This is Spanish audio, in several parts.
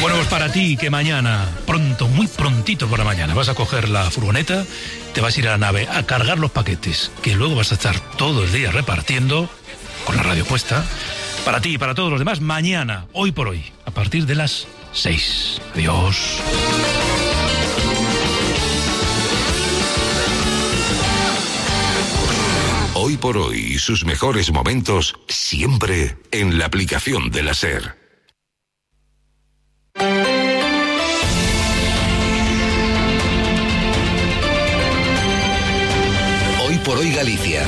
Bueno, pues para ti que mañana, pronto, muy prontito por la mañana, vas a coger la furgoneta, te vas a ir a la nave a cargar los paquetes, que luego vas a estar todo el día repartiendo, con la radio puesta, para ti y para todos los demás, mañana, hoy por hoy, a partir de las 6. Adiós. Hoy por hoy, sus mejores momentos, siempre en la aplicación de la SER. Hoy por hoy Galicia.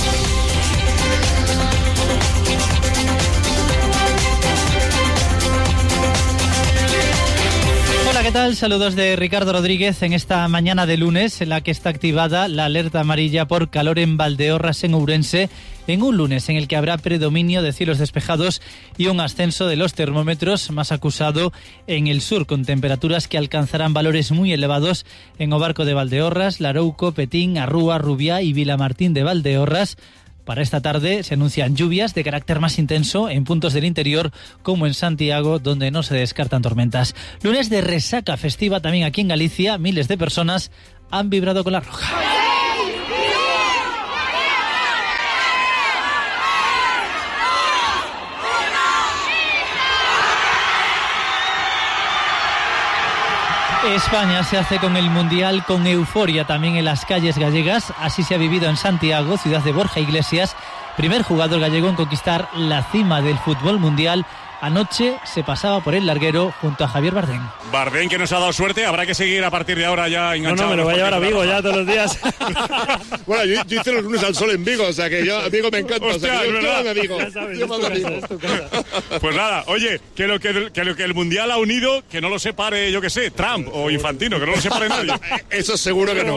Hola, ¿qué tal? Saludos de Ricardo Rodríguez en esta mañana de lunes en la que está activada la alerta amarilla por calor en Valdeorras, en Ourense, en un lunes en el que habrá predominio de cielos despejados y un ascenso de los termómetros más acusado en el sur, con temperaturas que alcanzarán valores muy elevados en Obarco de Valdeorras, Larouco, Petín, Arrúa, Rubiá y Vilamartín de Valdeorras. Para esta tarde se anuncian lluvias de carácter más intenso en puntos del interior, como en Santiago, donde no se descartan tormentas. Lunes de resaca festiva también aquí en Galicia. Miles de personas han vibrado con la roja. España se hace con el Mundial con euforia también en las calles gallegas. Así se ha vivido en Santiago, ciudad de Borja Iglesias, primer jugador gallego en conquistar la cima del fútbol mundial. Anoche se pasaba por el larguero junto a Javier Bardem. Bardem, que nos ha dado suerte, habrá que seguir a partir de ahora ya enganchado. No, me lo voy a llevar a Vigo ya todos los días. Bueno, yo hice los lunes al sol en Vigo, o sea que yo a Vigo me encanta. Hostia, o sea que yo me Vigo. Ya sabes, es tu casa. Pues nada, oye, que lo que el Mundial ha unido, que no lo separe, yo que sé, Trump o Infantino, que no lo separe nadie. Eso seguro que no.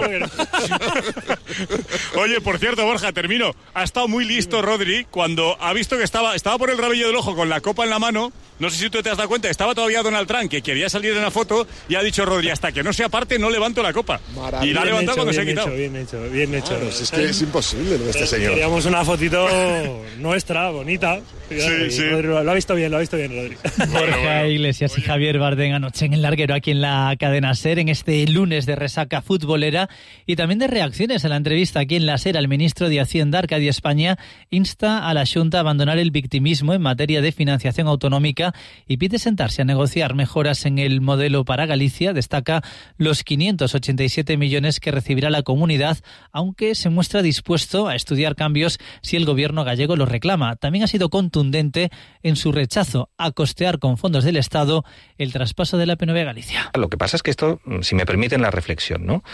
Oye, por cierto, Borja, termino. Ha estado muy listo Rodri cuando ha visto que estaba por el rabillo del ojo con la copa en la mano. No sé si tú te has dado cuenta, estaba todavía Donald Trump, que quería salir en la foto, y ha dicho Rodri, hasta que no se aparte no levanto la copa. Maravilla. Y la ha levantado cuando se ha quitado. Bien hecho. Claro, es que es imposible lo de este señor. Queríamos una fotito nuestra, bonita. Sí. Lo ha visto bien, Rodri. Borja Iglesias y Javier Bardem anoche en el larguero aquí en la cadena SER, en este lunes de resaca futbolera y también de reacciones a la entrevista aquí en la SER. Al ministro de Hacienda, Arcadio España, insta a la Xunta a abandonar el victimismo en materia de financiación autonómica y pide sentarse a negociar mejoras en el modelo para Galicia. Destaca los 587 millones que recibirá la comunidad, aunque se muestra dispuesto a estudiar cambios si el gobierno gallego los reclama. También ha sido contundente en su rechazo a costear con fondos del Estado el traspaso de la P9 a Galicia. Lo que pasa es que esto, si me permiten la reflexión, ¿no?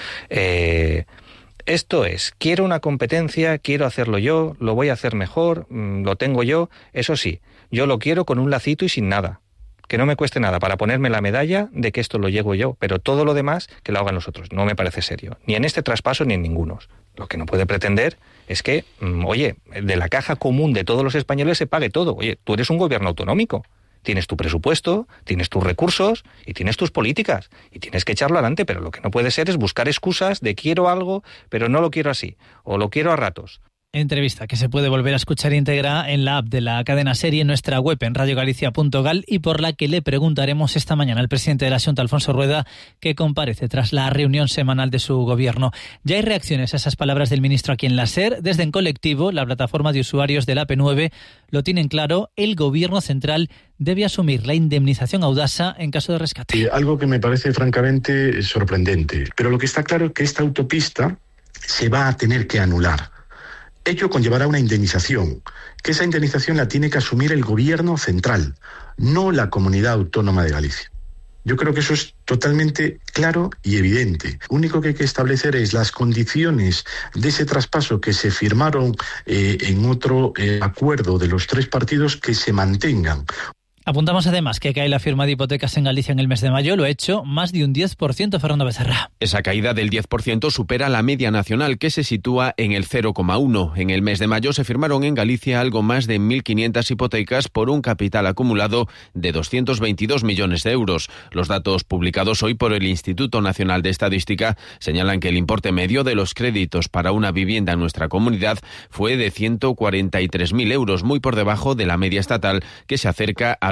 Esto es, quiero una competencia, quiero hacerlo yo, lo voy a hacer mejor, lo tengo yo, eso sí, yo lo quiero con un lacito y sin nada. Que no me cueste nada para ponerme la medalla de que esto lo llevo yo, pero todo lo demás que lo hagan los otros. No me parece serio, ni en este traspaso ni en ninguno. Lo que no puede pretender es que, oye, de la caja común de todos los españoles se pague todo. Oye, tú eres un gobierno autonómico, tienes tu presupuesto, tienes tus recursos y tienes tus políticas y tienes que echarlo adelante, pero lo que no puede ser es buscar excusas de quiero algo, pero no lo quiero así, o lo quiero a ratos. Entrevista que se puede volver a escuchar íntegra en la app de la cadena SER y en nuestra web en radiogalicia.gal y por la que le preguntaremos esta mañana al presidente de la Xunta, Alfonso Rueda, que comparece tras la reunión semanal de su gobierno. Ya hay reacciones a esas palabras del ministro aquí en la SER. Desde En Colectivo, la plataforma de usuarios de la P9, lo tienen claro, el gobierno central debe asumir la indemnización a Audasa en caso de rescate. Algo que me parece francamente sorprendente, pero lo que está claro es que esta autopista se va a tener que anular. Ello conllevará una indemnización, que esa indemnización la tiene que asumir el gobierno central, no la comunidad autónoma de Galicia. Yo creo que eso es totalmente claro y evidente. Lo único que hay que establecer es las condiciones de ese traspaso que se firmaron en otro acuerdo de los tres partidos que se mantengan. Apuntamos además que cae la firma de hipotecas en Galicia en el mes de mayo, lo ha hecho más de un 10%, Fernando Becerra. Esa caída del 10% supera la media nacional, que se sitúa en el 0,1%. En el mes de mayo se firmaron en Galicia algo más de 1.500 hipotecas por un capital acumulado de 222 millones de euros. Los datos publicados hoy por el Instituto Nacional de Estadística señalan que el importe medio de los créditos para una vivienda en nuestra comunidad fue de 143.000 euros, muy por debajo de la media estatal, que se acerca a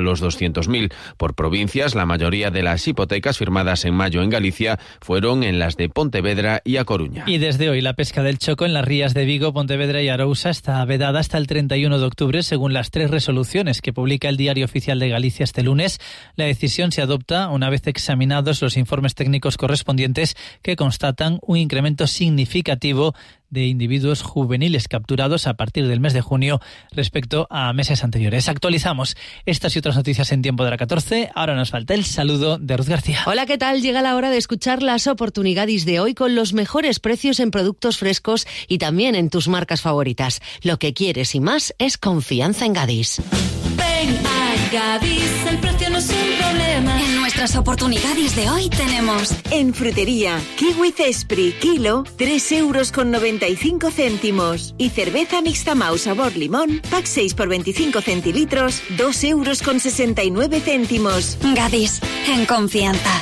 los 200.000. Por provincias, la mayoría de las hipotecas firmadas en mayo en Galicia fueron en las de Pontevedra y A Coruña. Y desde hoy la pesca del choco en las rías de Vigo, Pontevedra y Arousa está vedada hasta el 31 de octubre, según las 3 resoluciones que publica el Diario Oficial de Galicia este lunes. La decisión se adopta una vez examinados los informes técnicos correspondientes que constatan un incremento significativo de individuos juveniles capturados a partir del mes de junio respecto a meses anteriores. Actualizamos estas y otras noticias en tiempo de la 14. Ahora nos falta el saludo de Ruth García. Hola, ¿qué tal? Llega la hora de escuchar las oportunidades de hoy con los mejores precios en productos frescos y también en tus marcas favoritas. Lo que quieres y más es confianza en Gadis. Ven a Gadis, el precio no es un problema. En nuestras oportunidades de hoy tenemos en frutería, kiwi Cespri, kilo, 3,95 €. Y cerveza mixta Mau sabor limón, pack 6 por 25 centilitros, 2,69 €. Gadis, en confianza.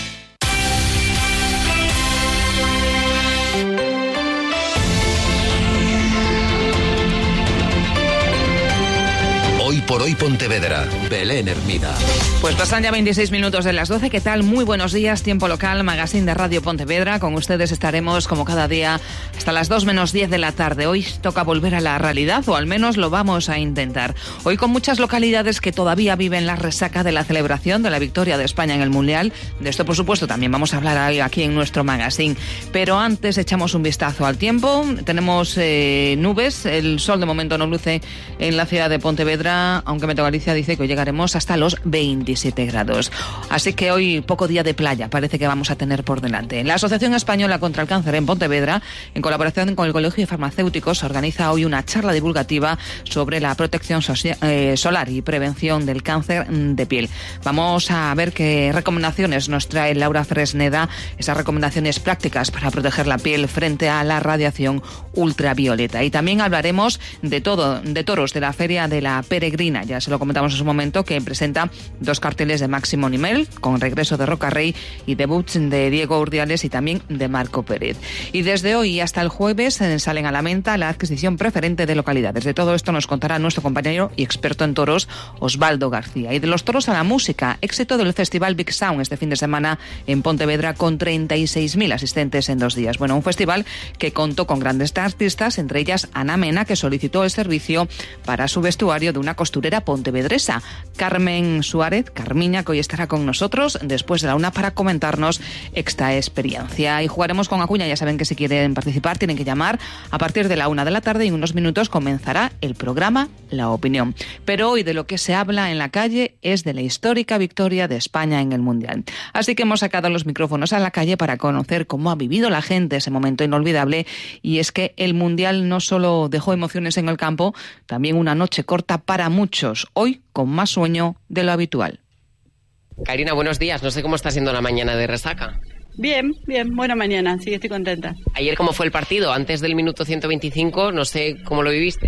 Hoy por hoy Pontevedra, Belén Hermida. Pues pasan ya 26 minutos de las 12. ¿Qué tal? Muy buenos días. Tiempo local, magazine de Radio Pontevedra. Con ustedes estaremos como cada día hasta las 2 menos 10 de la tarde. Hoy toca volver a la realidad, o al menos lo vamos a intentar. Hoy con muchas localidades que todavía viven la resaca de la celebración de la victoria de España en el Mundial. De esto, por supuesto, también vamos a hablar hoy aquí en nuestro magazine. Pero antes echamos un vistazo al tiempo. Tenemos nubes. El sol de momento no luce en la ciudad de Pontevedra, aunque Meteo Galicia dice que hoy llegaremos hasta los 27 grados. Así que hoy poco día de playa parece que vamos a tener por delante. La Asociación Española contra el Cáncer en Pontevedra, en colaboración con el Colegio de Farmacéuticos, organiza hoy una charla divulgativa sobre la protección solar y prevención del cáncer de piel. Vamos a ver qué recomendaciones nos trae Laura Fresneda, esas recomendaciones prácticas para proteger la piel frente a la radiación ultravioleta. Y también hablaremos de toros de la Feria de la Peregrina. Ya se lo comentamos en su momento, que presenta 2 carteles de máximo nivel, con regreso de Rocarrey y debuts de Diego Urdiales y también de Marco Pérez. Y desde hoy hasta el jueves salen a la venta la adquisición preferente de localidades. De todo esto nos contará nuestro compañero y experto en toros, Osvaldo García. Y de los toros a la música, éxito del Festival Big Sound este fin de semana en Pontevedra, con 36.000 asistentes en 2 días. Bueno, un festival que contó con grandes artistas, entre ellas Ana Mena, que solicitó el servicio para su vestuario de una costurera pontevedresa, Carmen Suárez, Carmiña, que hoy estará con nosotros después de la 1 para comentarnos esta experiencia. Y jugaremos con Acuña. Ya saben que si quieren participar tienen que llamar a partir de la 1 de la tarde y en unos minutos comenzará el programa La Opinión. Pero hoy de lo que se habla en la calle es de la histórica victoria de España en el Mundial. Así que hemos sacado los micrófonos a la calle para conocer cómo ha vivido la gente ese momento inolvidable. Y es que el Mundial no solo dejó emociones en el campo, también una noche corta para muchos, hoy con más sueño de lo habitual. Karina, buenos días. No sé cómo está siendo la mañana de resaca. Bien, buena mañana, sí, estoy contenta. Ayer, ¿cómo fue el partido? Antes del minuto 125, no sé cómo lo viviste.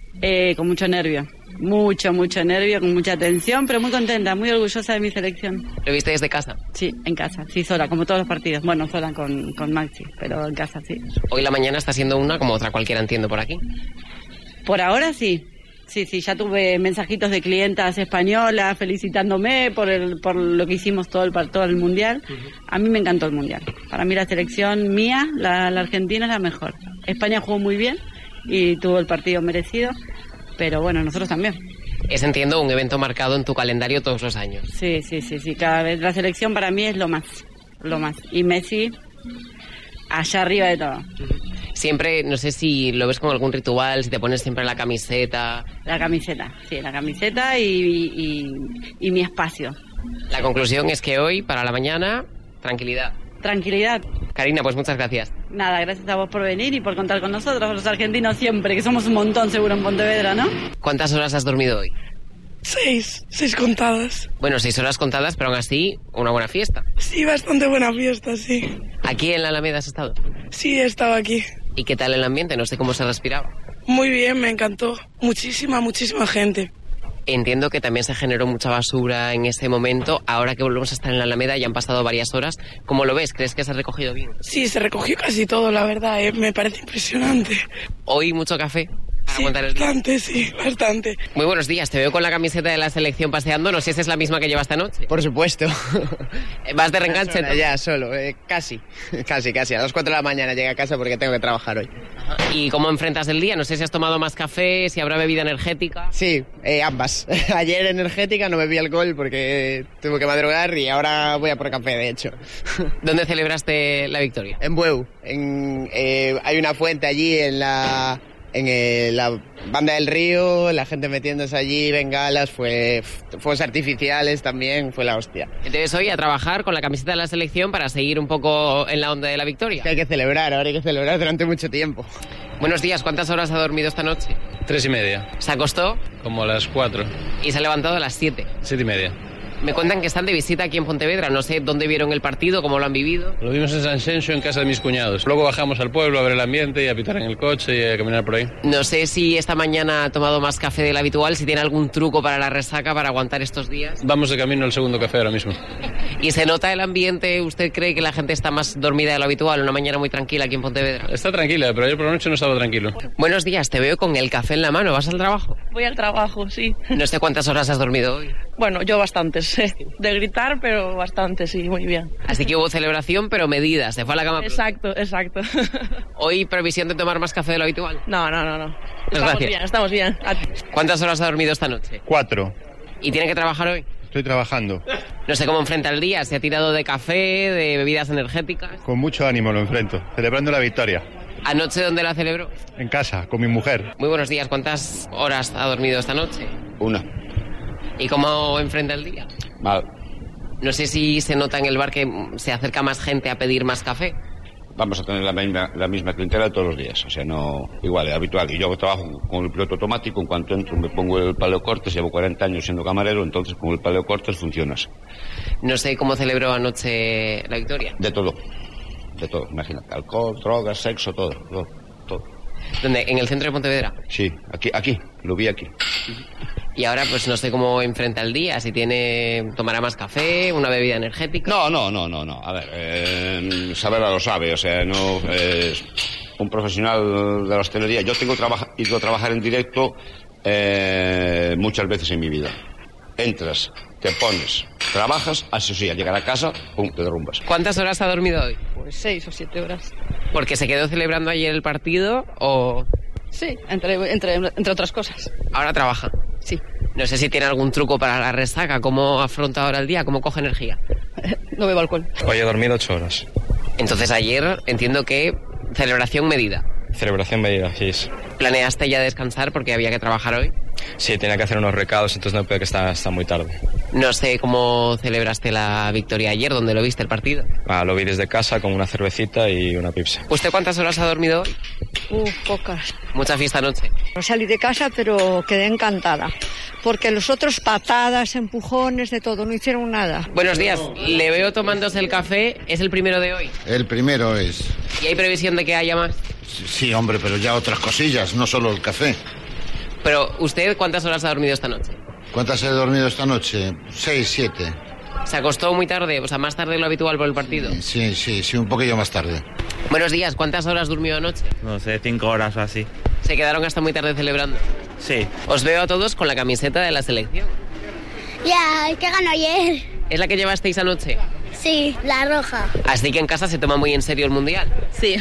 Con mucho nervio, mucho nervio, con mucha tensión, pero muy contenta, muy orgullosa de mi selección. ¿Lo viste desde casa? Sí, en casa, sí, sola, como todos los partidos. Bueno, sola con Maxi, pero en casa, sí. Hoy la mañana está siendo una como otra cualquiera, entiendo, por aquí. Por ahora sí. Sí, ya tuve mensajitos de clientas españolas felicitándome por lo que hicimos todo el Mundial. A mí me encantó el Mundial. Para mí la selección mía, la Argentina, es la mejor. España jugó muy bien y tuvo el partido merecido, pero bueno, nosotros también. Es, entiendo, un evento marcado en tu calendario todos los años. Sí, cada vez la selección para mí es lo más. Y Messi, allá arriba de todo. Siempre, no sé si lo ves como algún ritual, si te pones siempre la camiseta. La camiseta, sí, la camiseta y mi espacio. La conclusión es que hoy, para la mañana, tranquilidad. Tranquilidad. Karina, pues muchas gracias. Nada, gracias a vos por venir y por contar con nosotros, los argentinos siempre, que somos un montón seguro en Pontevedra, ¿no? ¿Cuántas horas has dormido hoy? 6 contadas. Bueno, 6 horas contadas, pero aún así, una buena fiesta. Sí, bastante buena fiesta, sí. ¿Aquí en la Alameda has estado? Sí, he estado aquí. ¿Y qué tal el ambiente? No sé cómo se respiraba. Muy bien, me encantó. Muchísima gente. Entiendo que también se generó mucha basura en ese momento. Ahora que volvemos a estar en la Alameda, ya han pasado varias horas. ¿Cómo lo ves? ¿Crees que se ha recogido bien? Sí, se recogió casi todo, la verdad. Me parece impresionante. ¿Hoy mucho café? Sí, bastante. Muy buenos días, te veo con la camiseta de la selección paseando, no sé si es la misma que llevas esta noche. Por supuesto. ¿Vas de reenganche? Ya, solo, casi, a las 4 de la mañana llegué a casa porque tengo que trabajar hoy. ¿Y cómo enfrentas el día? No sé si has tomado más café, si habrá bebida energética. Sí, ambas. Ayer energética, no bebí alcohol porque tuve que madrugar y ahora voy a por café, de hecho. ¿Dónde celebraste la victoria? En Bueu. Hay una fuente allí en la Banda del Río, la gente metiéndose allí, bengalas, fuegos artificiales también, fue la hostia. Entonces hoy a trabajar con la camiseta de la selección para seguir un poco en la onda de la victoria. Hay que celebrar, ahora hay que celebrar durante mucho tiempo. Buenos días, ¿cuántas horas ha dormido esta noche? 3:30. ¿Se acostó? Como a las 4. ¿Y se ha levantado a las 7? 7:30. Me cuentan que están de visita aquí en Pontevedra, no sé dónde vieron el partido, cómo lo han vivido. Lo vimos en San Xenxo, en casa de mis cuñados. Luego bajamos al pueblo a ver el ambiente y a pitar en el coche y a caminar por ahí. No sé si esta mañana ha tomado más café del habitual, si tiene algún truco para la resaca, para aguantar estos días. Vamos de camino al segundo café ahora mismo. ¿Y se nota el ambiente? ¿Usted cree que la gente está más dormida de lo habitual? Una mañana muy tranquila aquí en Pontevedra. Está tranquila, pero ayer por la noche no estaba tranquilo. Buenos días, te veo con el café en la mano. ¿Vas al trabajo? Voy al trabajo, sí. No sé cuántas horas has dormido hoy. Bueno, yo bastantes, de gritar, pero bastante, sí, muy bien. Así que hubo celebración, pero medida, se fue a la cama. Exacto. ¿Hoy previsión de tomar más café de lo habitual? No. Estamos bien. ¿Cuántas horas ha dormido esta noche? 4. ¿Y tiene que trabajar hoy? Estoy trabajando. No sé cómo enfrenta el día, ¿se ha tirado de café, de bebidas energéticas? Con mucho ánimo lo enfrento, celebrando la victoria. ¿Anoche dónde la celebró? En casa, con mi mujer. Muy buenos días, ¿cuántas horas ha dormido esta noche? 1. ¿Y cómo enfrenta el día? Mal. No sé si se nota en el bar que se acerca más gente a pedir más café. Vamos a tener la misma clientela todos los días, o sea, no igual, es habitual. Y yo trabajo con el piloto automático, en cuanto entro me pongo el paleocortes, llevo 40 años siendo camarero, entonces con el paleocortes funciona. No sé cómo celebró anoche la victoria. De todo, imagínate, alcohol, drogas, sexo, todo. ¿Dónde? ¿En el centro de Pontevedra? Sí, aquí, lo vi aquí. Y ahora pues no sé cómo enfrenta el día, si tomará más café, una bebida energética. No. A ver, saberla lo sabe, o sea, no es un profesional de la hostelería. Yo tengo ido a trabajar en directo muchas veces en mi vida. Entras, te pones, trabajas, así sí, al llegar a casa, pum, te derrumbas. ¿Cuántas horas ha dormido hoy? Pues 6 o 7 horas. ¿Porque se quedó celebrando ayer el partido o...? Sí, entre otras cosas. ¿Ahora trabaja? Sí. No sé si tiene algún truco para la resaca, ¿cómo afronta ahora el día? ¿Cómo coge energía? No bebo alcohol. Hoy he dormido 8 horas. Entonces ayer entiendo que celebración medida. Celebración medida, sí. ¿Planeaste ya descansar porque había que trabajar hoy? Sí, tenía que hacer unos recados, entonces no pude, que está muy tarde. No sé cómo celebraste la victoria ayer, ¿dónde lo viste el partido? Lo vi desde casa con una cervecita y una pizza. ¿Usted cuántas horas ha dormido hoy? Pocas. ¿Mucha fiesta anoche? No salí de casa, pero quedé encantada. Porque los otros patadas, empujones, de todo, no hicieron nada. Buenos días, le veo tomándose el café, ¿es el primero de hoy? El primero es. ¿Y hay previsión de que haya más? Sí, hombre, pero ya otras cosillas, no solo el café. Pero, ¿usted cuántas horas ha dormido esta noche? ¿Cuántas he dormido esta noche? 6, 7. ¿Se acostó muy tarde? O sea, más tarde de lo habitual por el partido. Sí, un poquillo más tarde. Buenos días, ¿cuántas horas durmió anoche? No sé, 5 horas o así. ¿Se quedaron hasta muy tarde celebrando? Sí. Os veo a todos con la camiseta de la selección. Ya, es que ganó ayer. ¿Es la que llevasteis anoche? Sí, la roja. Así que en casa se toma muy en serio el Mundial. Sí.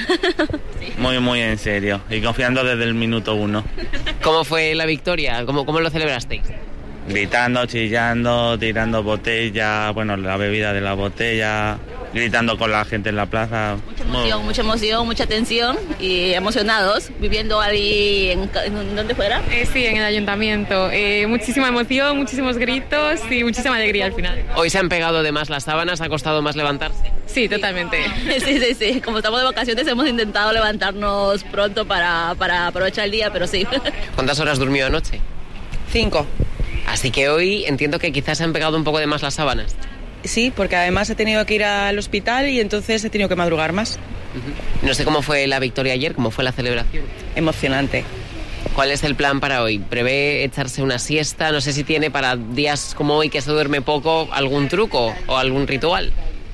Muy en serio. Y confiando desde el minuto 1. ¿Cómo fue la victoria? ¿Cómo lo celebrasteis? Gritando, chillando, tirando botella, la bebida de la botella, gritando con la gente en la plaza. Mucha emoción, mucha tensión y emocionados, viviendo ahí en ¿dónde fuera? Sí, en el ayuntamiento. Muchísima emoción, muchísimos gritos y muchísima alegría al final. ¿Hoy se han pegado de más las sábanas? ¿Ha costado más levantarse? Sí, totalmente. Sí. Como estamos de vacaciones hemos intentado levantarnos pronto para aprovechar el día, pero sí. ¿Cuántas horas durmió anoche? 5. Así que hoy entiendo que quizás se han pegado un poco de más las sábanas. Sí, porque además he tenido que ir al hospital y entonces he tenido que madrugar más. No sé cómo fue la victoria ayer, cómo fue la celebración. Emocionante. ¿Cuál es el plan para hoy? ¿Prevé echarse una siesta? No sé si tiene para días como hoy que se duerme poco algún truco o algún ritual.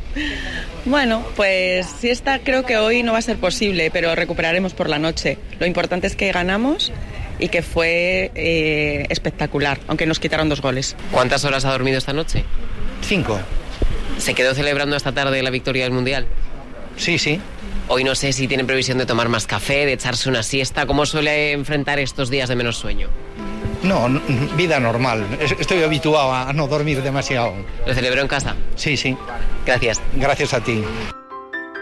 Bueno, pues siesta creo que hoy no va a ser posible, pero recuperaremos por la noche. Lo importante es que ganamos y que fue espectacular, aunque nos quitaron 2 goles. ¿Cuántas horas ha dormido esta noche? 5. ¿Se quedó celebrando esta tarde la victoria del Mundial? Sí, sí. Hoy no sé si tiene previsión de tomar más café, de echarse una siesta. ¿Cómo suele enfrentar estos días de menos sueño? No, vida normal. Estoy habituado a no dormir demasiado. ¿Lo celebró en casa? Sí, sí. Gracias. Gracias a ti.